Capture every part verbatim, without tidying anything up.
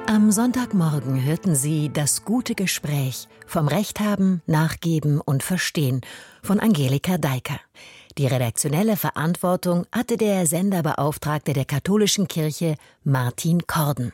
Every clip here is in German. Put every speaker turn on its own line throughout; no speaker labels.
Am Sonntagmorgen hörten Sie das gute Gespräch vom Recht haben, Nachgeben und Verstehen von Angelika Deiker. Die redaktionelle Verantwortung hatte der Senderbeauftragte der katholischen Kirche Martin Korden.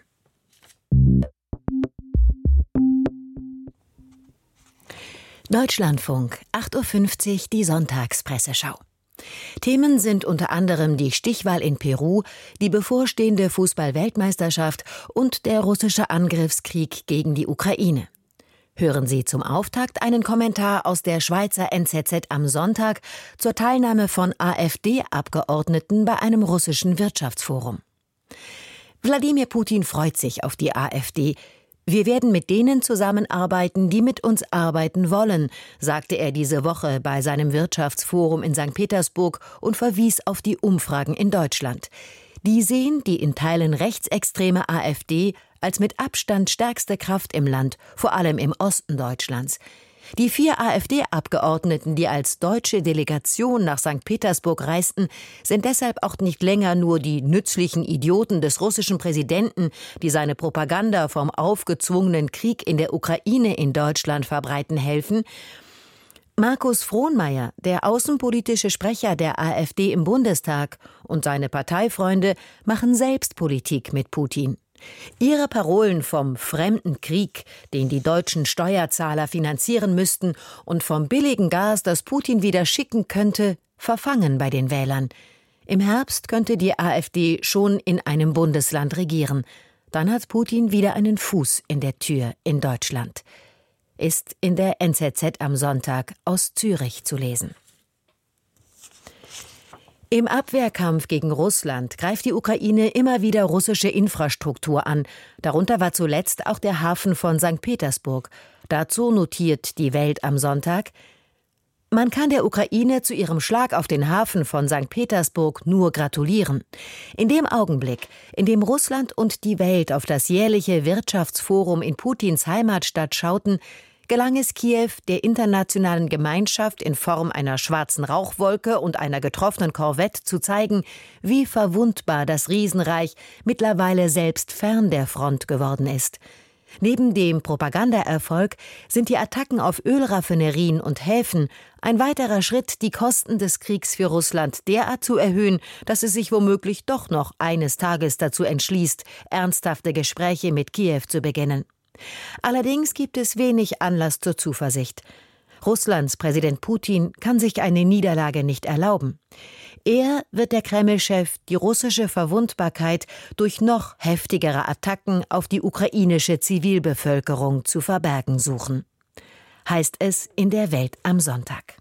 Deutschlandfunk, acht Uhr fünfzig, die Sonntagspresseschau. Themen sind unter anderem die Stichwahl in Peru, die bevorstehende Fußball-Weltmeisterschaft und der russische Angriffskrieg gegen die Ukraine. Hören Sie zum Auftakt einen Kommentar aus der Schweizer N Z Z am Sonntag zur Teilnahme von AfD-Abgeordneten bei einem russischen Wirtschaftsforum. Wladimir Putin freut sich auf die AfD. Wir werden mit denen zusammenarbeiten, die mit uns arbeiten wollen, sagte er diese Woche bei seinem Wirtschaftsforum in Sankt Petersburg und verwies auf die Umfragen in Deutschland. Die sehen die in Teilen rechtsextreme AfD als mit Abstand stärkste Kraft im Land, vor allem im Osten Deutschlands. Die vier AfD-Abgeordneten, die als deutsche Delegation nach Sankt Petersburg reisten, sind deshalb auch nicht länger nur die nützlichen Idioten des russischen Präsidenten, die seine Propaganda vom aufgezwungenen Krieg in der Ukraine in Deutschland verbreiten helfen. Markus Frohnmayer, der außenpolitische Sprecher der AfD im Bundestag, und seine Parteifreunde machen selbst Politik mit Putin. Ihre Parolen vom fremden Krieg, den die deutschen Steuerzahler finanzieren müssten, und vom billigen Gas, das Putin wieder schicken könnte, verfangen bei den Wählern. Im Herbst könnte die AfD schon in einem Bundesland regieren. Dann hat Putin wieder einen Fuß in der Tür in Deutschland. Ist in der N Z Z am Sonntag aus Zürich zu lesen. Im Abwehrkampf gegen Russland greift die Ukraine immer wieder russische Infrastruktur an. Darunter war zuletzt auch der Hafen von Sankt Petersburg. Dazu notiert die Welt am Sonntag: Man kann der Ukraine zu ihrem Schlag auf den Hafen von Sankt Petersburg nur gratulieren. In dem Augenblick, in dem Russland und die Welt auf das jährliche Wirtschaftsforum in Putins Heimatstadt schauten, gelang es Kiew, der internationalen Gemeinschaft in Form einer schwarzen Rauchwolke und einer getroffenen Korvette zu zeigen, wie verwundbar das Riesenreich mittlerweile selbst fern der Front geworden ist. Neben dem Propagandaerfolg sind die Attacken auf Ölraffinerien und Häfen ein weiterer Schritt, die Kosten des Kriegs für Russland derart zu erhöhen, dass es sich womöglich doch noch eines Tages dazu entschließt, ernsthafte Gespräche mit Kiew zu beginnen. Allerdings gibt es wenig Anlass zur Zuversicht. Russlands Präsident Putin kann sich eine Niederlage nicht erlauben. Er wird der Kreml-Chef die russische Verwundbarkeit durch noch heftigere Attacken auf die ukrainische Zivilbevölkerung zu verbergen suchen. Heißt es in der Welt am Sonntag.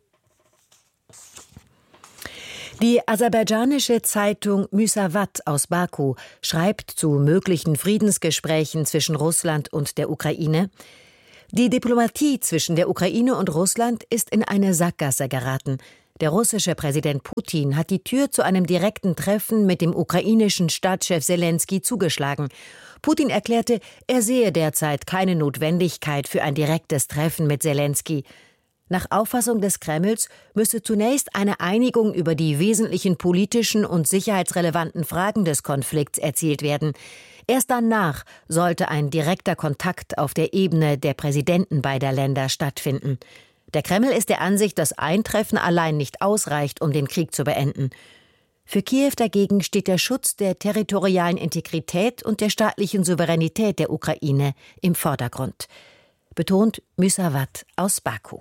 Die aserbaidschanische Zeitung Müsavat aus Baku schreibt zu möglichen Friedensgesprächen zwischen Russland und der Ukraine: Die Diplomatie zwischen der Ukraine und Russland ist in eine Sackgasse geraten. Der russische Präsident Putin hat die Tür zu einem direkten Treffen mit dem ukrainischen Staatschef Selenskyj zugeschlagen. Putin erklärte, er sehe derzeit keine Notwendigkeit für ein direktes Treffen mit Selenskyj. Nach Auffassung des Kremls müsse zunächst eine Einigung über die wesentlichen politischen und sicherheitsrelevanten Fragen des Konflikts erzielt werden. Erst danach sollte ein direkter Kontakt auf der Ebene der Präsidenten beider Länder stattfinden. Der Kreml ist der Ansicht, dass ein Treffen allein nicht ausreicht, um den Krieg zu beenden. Für Kiew dagegen steht der Schutz der territorialen Integrität und der staatlichen Souveränität der Ukraine im Vordergrund, betont Müsavat aus Baku.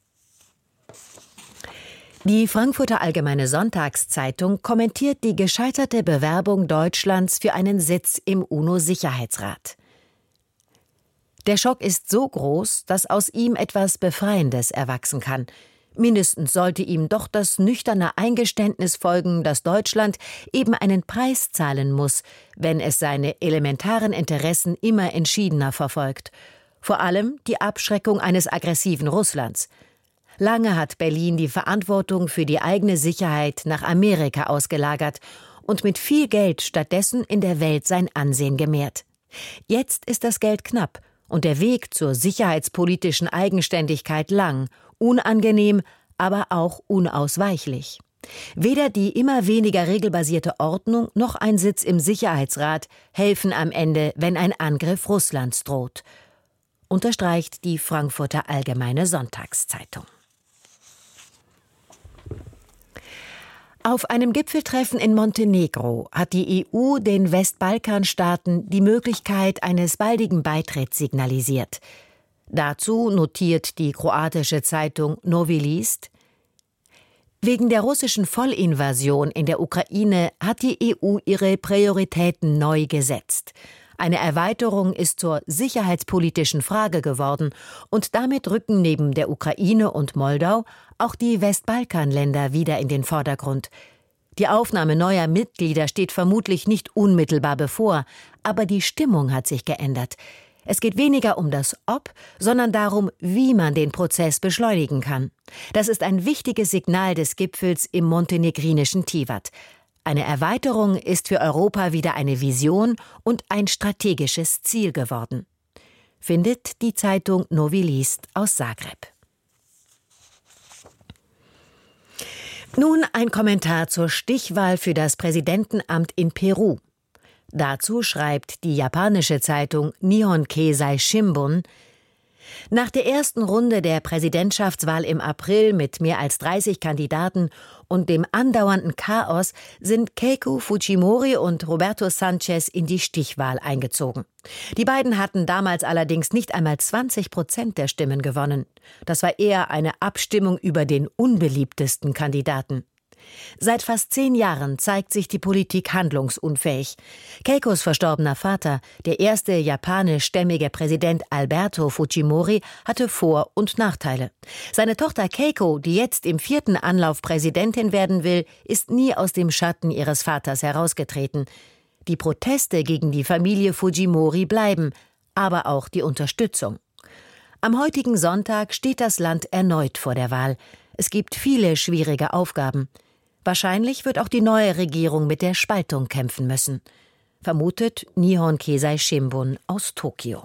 Die Frankfurter Allgemeine Sonntagszeitung kommentiert die gescheiterte Bewerbung Deutschlands für einen Sitz im UNO-Sicherheitsrat. Der Schock ist so groß, dass aus ihm etwas Befreiendes erwachsen kann. Mindestens sollte ihm doch das nüchterne Eingeständnis folgen, dass Deutschland eben einen Preis zahlen muss, wenn es seine elementaren Interessen immer entschiedener verfolgt. Vor allem die Abschreckung eines aggressiven Russlands. Lange hat Berlin die Verantwortung für die eigene Sicherheit nach Amerika ausgelagert und mit viel Geld stattdessen in der Welt sein Ansehen gemehrt. Jetzt ist das Geld knapp und der Weg zur sicherheitspolitischen Eigenständigkeit lang, unangenehm, aber auch unausweichlich. Weder die immer weniger regelbasierte Ordnung noch ein Sitz im Sicherheitsrat helfen am Ende, wenn ein Angriff Russlands droht, unterstreicht die Frankfurter Allgemeine Sonntagszeitung. Auf einem Gipfeltreffen in Montenegro hat die E U den Westbalkanstaaten die Möglichkeit eines baldigen Beitritts signalisiert. Dazu notiert die kroatische Zeitung Novi List: Wegen der russischen Vollinvasion in der Ukraine hat die E U ihre Prioritäten neu gesetzt. Eine Erweiterung ist zur sicherheitspolitischen Frage geworden und damit rücken neben der Ukraine und Moldau auch die Westbalkanländer wieder in den Vordergrund. Die Aufnahme neuer Mitglieder steht vermutlich nicht unmittelbar bevor, aber die Stimmung hat sich geändert. Es geht weniger um das Ob, sondern darum, wie man den Prozess beschleunigen kann. Das ist ein wichtiges Signal des Gipfels im montenegrinischen Tivat. Eine Erweiterung ist für Europa wieder eine Vision und ein strategisches Ziel geworden. Findet die Zeitung Novi List aus Zagreb. Nun ein Kommentar zur Stichwahl für das Präsidentenamt in Peru. Dazu schreibt die japanische Zeitung Nihon Keizai Shimbun: Nach der ersten Runde der Präsidentschaftswahl im April mit mehr als dreißig Kandidaten und dem andauernden Chaos sind Keiko Fujimori und Roberto Sanchez in die Stichwahl eingezogen. Die beiden hatten damals allerdings nicht einmal zwanzig Prozent der Stimmen gewonnen. Das war eher eine Abstimmung über den unbeliebtesten Kandidaten. Seit fast zehn Jahren zeigt sich die Politik handlungsunfähig. Keikos verstorbener Vater, der erste japanischstämmige Präsident Alberto Fujimori, hatte Vor- und Nachteile. Seine Tochter Keiko, die jetzt im vierten Anlauf Präsidentin werden will, ist nie aus dem Schatten ihres Vaters herausgetreten. Die Proteste gegen die Familie Fujimori bleiben, aber auch die Unterstützung. Am heutigen Sonntag steht das Land erneut vor der Wahl. Es gibt viele schwierige Aufgaben. Wahrscheinlich wird auch die neue Regierung mit der Spaltung kämpfen müssen, vermutet Nihon Keizai Shimbun aus Tokio.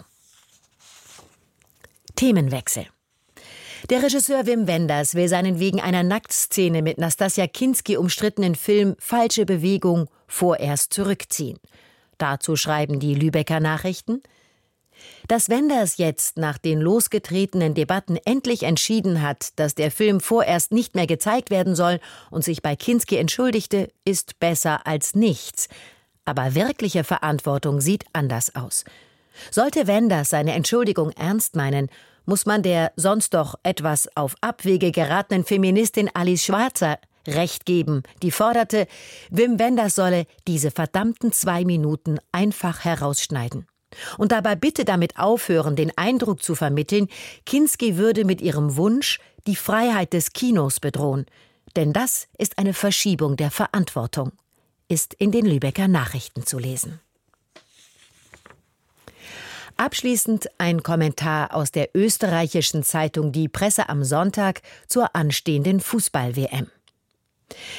Themenwechsel. Der Regisseur Wim Wenders will seinen wegen einer Nacktszene mit Nastassja Kinski umstrittenen Film Falsche Bewegung vorerst zurückziehen. Dazu schreiben die Lübecker Nachrichten: Dass Wenders jetzt nach den losgetretenen Debatten endlich entschieden hat, dass der Film vorerst nicht mehr gezeigt werden soll und sich bei Kinski entschuldigte, ist besser als nichts. Aber wirkliche Verantwortung sieht anders aus. Sollte Wenders seine Entschuldigung ernst meinen, muss man der sonst doch etwas auf Abwege geratenen Feministin Alice Schwarzer Recht geben, die forderte, Wim Wenders solle diese verdammten zwei Minuten einfach herausschneiden. Und dabei bitte damit aufhören, den Eindruck zu vermitteln, Kinski würde mit ihrem Wunsch die Freiheit des Kinos bedrohen. Denn das ist eine Verschiebung der Verantwortung, ist in den Lübecker Nachrichten zu lesen. Abschließend ein Kommentar aus der österreichischen Zeitung Die Presse am Sonntag zur anstehenden Fußball-W M.